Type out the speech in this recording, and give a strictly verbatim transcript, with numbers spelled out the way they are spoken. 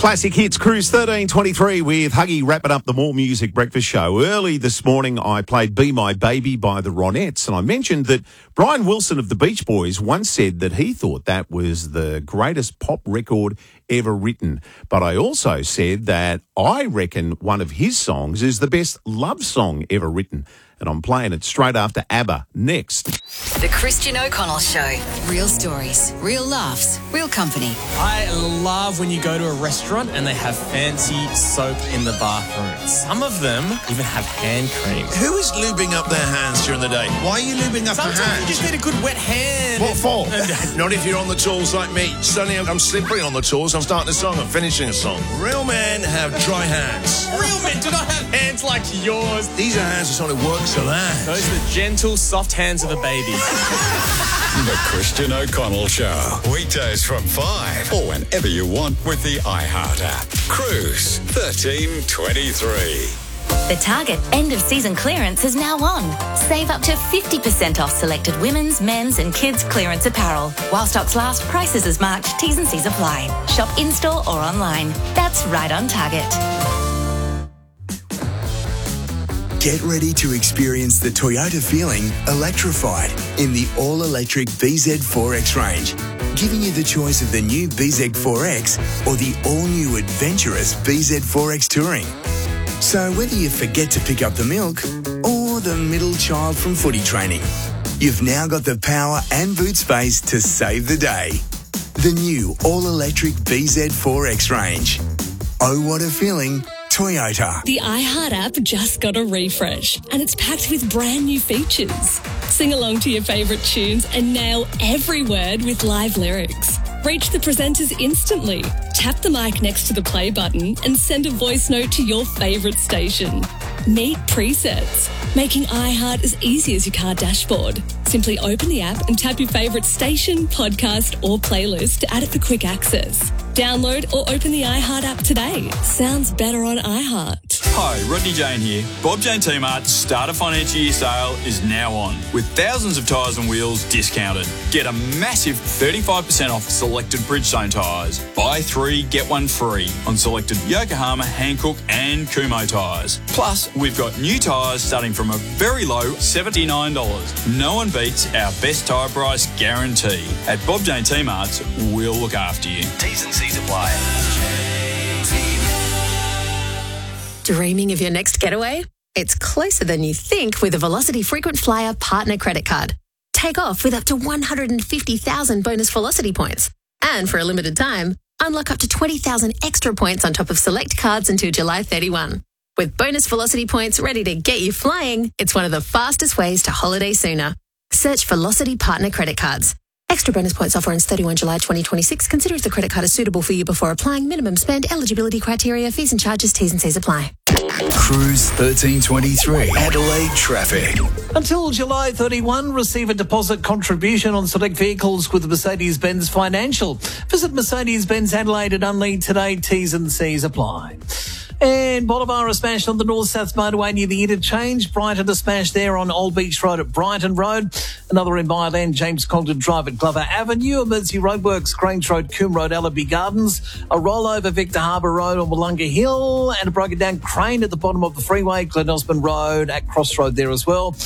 Classic Hits Cruise thirteen twenty-three with Huggy wrapping up the More Music Breakfast Show. Early this morning, I played Be My Baby by the Ronettes, and I mentioned that Brian Wilson of the Beach Boys once said that he thought that was the greatest pop record ever written. But I also said that I reckon one of his songs is the best love song ever written. And I'm playing it straight after ABBA next. The Christian O'Connell Show. Real stories, real laughs, real company. I love when you go to a restaurant and they have fancy soap in the bathroom. Some of them even have hand cream. Who is lubing up their hands during the day? Why are you lubing up Sometimes your hands? you just need a good wet hand. What for? Not if you're on the tools like me. Suddenly I'm slippery on the tools. I'm starting a song. I'm finishing a song. Real men have dry hands. Real men do not have hands like yours. These are hands that sort of work so that. Those are the gentle, soft hands of a baby. The Christian O'Connell Show. Weekdays from five or whenever you want with the iHeart app. Cruise thirteen twenty-three. The Target end-of-season clearance is now on. Save up to fifty percent off selected women's, men's and kids' clearance apparel. While stocks last, prices as marked, T's and C's apply. Shop in-store or online. That's right on Target. Get ready to experience the Toyota feeling electrified in the all-electric B Z four X range, giving you the choice of the new B Z four X or the all-new adventurous B Z four X Touring. So whether you forget to pick up the milk or the middle child from footy training, you've now got the power and boot space to save the day. The new all-electric B Z four X range. Oh, what a feeling. Toyota. The iHeart app just got a refresh and it's packed with brand new features. Sing along to your favourite tunes and nail every word with live lyrics. Reach the presenters instantly. Tap the mic next to the play button and send a voice note to your favourite station. Meet presets, making iHeart as easy as your car dashboard. Simply open the app and tap your favourite station, podcast or playlist to add it for quick access. Download or open the iHeart app today. Sounds better on iHeart. Hi, Rodney Jane here. Bob Jane T-Mart's Starter Financial Year sale is now on, with thousands of tyres and wheels discounted. Get a massive thirty-five percent off selected Bridgestone tyres. Buy three, get one free on selected Yokohama, Hankook and Kumho tyres. Plus, we've got new tyres starting from a very low seventy-nine dollars. No one beats our best tyre price guarantee. At Bob Jane T-Mart's, we'll look after you. T's and C's apply. Dreaming of your next getaway? It's closer than you think with a Velocity Frequent Flyer Partner Credit Card. Take off with up to one hundred fifty thousand bonus Velocity points. And for a limited time, unlock up to twenty thousand extra points on top of select cards until July thirty-first. With bonus Velocity points ready to get you flying, it's one of the fastest ways to holiday sooner. Search Velocity Partner Credit Cards. Extra bonus points offer ends thirty-first July twenty twenty-six. Consider if the credit card is suitable for you before applying. Minimum spend, eligibility criteria, fees and charges, T's and C's apply. Cruise thirteen twenty-three. Adelaide traffic. Until July thirty-first, receive a deposit contribution on select vehicles with Mercedes-Benz Financial. Visit Mercedes-Benz Adelaide at Unlead today. T's and C's apply. And Bolivar, a smash on the north-south motorway near the interchange. Brighton, a smash there on Old Beach Road at Brighton Road. Another in Byland, James Congdon Drive at Glover Avenue. Emergency roadworks, Grange Road, Coombe Road, Allaby Gardens. A rollover, Victor Harbour Road on Wollonga Hill. And a broken down crane at the bottom of the freeway, Glen Osmond Road at Crossroad there as well.